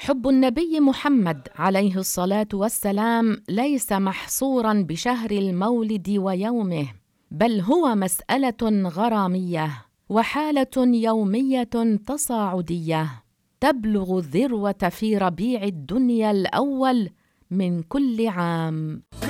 حب النبي محمد عليه الصلاة والسلام ليس محصوراً بشهر المولد ويومه، بل هو مسألة غرامية وحالة يومية تصاعدية تبلغ الذروة في ربيع الدنيا الأول من كل عام.